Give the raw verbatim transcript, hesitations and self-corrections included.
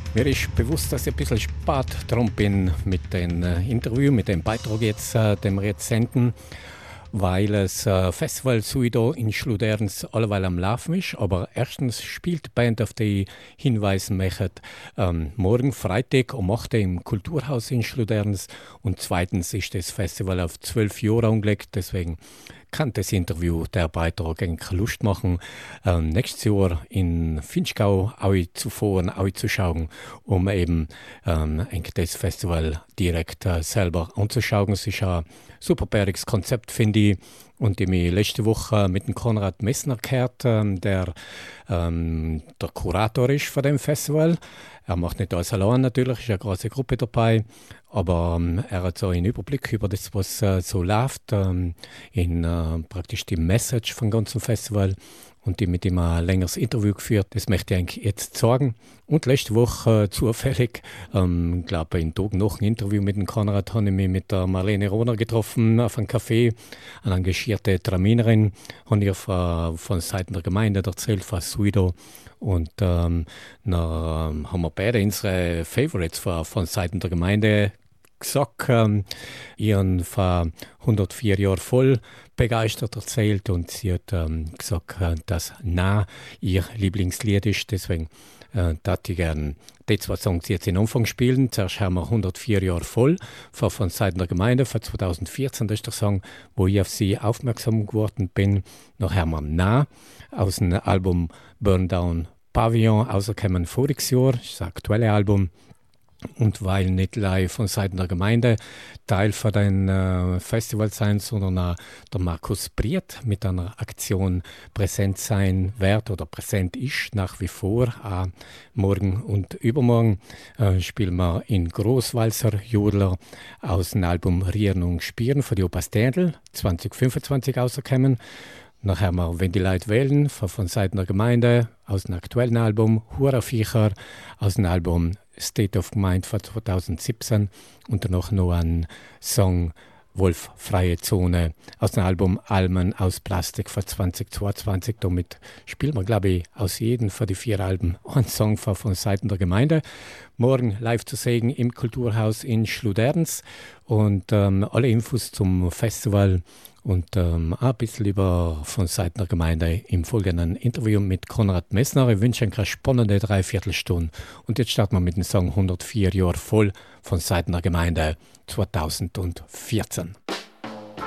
Mir ist bewusst, dass ich ein bisschen spät dran bin mit dem äh, Interview, mit dem Beitrag jetzt, äh, den wir jetzt senden, weil das äh, Festival Suido in Schluderns alleweil am Laufen ist. Aber erstens spielt die Band, auf die ich hinweisen möchte, ähm, morgen Freitag um acht Uhr im Kulturhaus in Schluderns. Und zweitens ist das Festival auf zwölf Jahre angelegt, deswegen kann das Interview, der Beitrag, eigentlich Lust machen, ähm, nächstes Jahr in Finchgau auch zu fahren, auch zu schauen, um eben ähm, das Festival direkt äh, selber anzuschauen. Es ist ein super bäriges Konzept, finde ich. Und ich mich letzte Woche mit dem Konrad Messner gehört, ähm, der ähm, der Kurator ist von dem Festival. Er macht nicht alles allein natürlich, ist eine große Gruppe dabei, aber ähm, er hat so einen Überblick über das, was äh, so läuft, ähm, in äh, praktisch die Message vom ganzen Festival, und die mit ihm ein längeres Interview geführt. Das möchte ich eigentlich jetzt sagen. Und letzte Woche äh, zufällig, ähm, glaube in Tag noch ein Interview mit dem Konrad, habe ich mich mit der Marlene Rohner getroffen auf einem Café, eine engagierte Traminerin, habe ich von, von Seiten der Gemeinde erzählt, von Suido. Und ähm, dann haben wir beide unsere Favorites von, von Seiten der Gemeinde gesagt. Ähm, ich habe vor hundertvier Jahren voll begeistert erzählt, und sie hat ähm, gesagt, äh, dass «Na» ihr Lieblingslied ist. Deswegen äh, darf ich gerne die zwei Songs jetzt in Anfang spielen. Zuerst haben wir hundertvier Jahre voll von, von Seiten der Gemeinde, von zweitausendvierzehn. Das ist der Song, wo ich auf sie aufmerksam geworden bin. Noch haben wir «Na» aus dem Album «Burn Down Pavillon», rausgekommen voriges Jahr. Das ist das aktuelle Album. Und weil nicht live von Seiten der Gemeinde Teil von den äh, Festival sein, sondern auch der Markus Briet mit einer Aktion präsent sein wird oder präsent ist nach wie vor. Auch morgen und übermorgen äh, spielen wir in Großwalser Jodler aus dem Album Rieren und Spieren von die Oberständl zwanzig fünfundzwanzig rausgekommen. Nachher haben wir «Wenn die Leute wählen» von, von Seiten der Gemeinde aus dem aktuellen Album, «Hurafiecher» aus dem Album «State of Mind» von zweitausendsiebzehn, und danach noch ein Song «Wolf, freie Zone» aus dem Album «Almen aus Plastik» von zweitausendzweiundzwanzig. Damit spielen wir, glaube ich, aus jedem von den vier Alben einen Song von, von Seiten der Gemeinde. Morgen live zu sehen im Kulturhaus in Schluderns, und ähm, alle Infos zum Festival und ähm, ein bisschen über von Seiten der Gemeinde im folgenden Interview mit Konrad Messner. Ich wünsche eine spannende Dreiviertelstunde. Und jetzt starten wir mit dem Song «hundertvier Jahre voll» von Seiten der Gemeinde zweitausendvierzehn.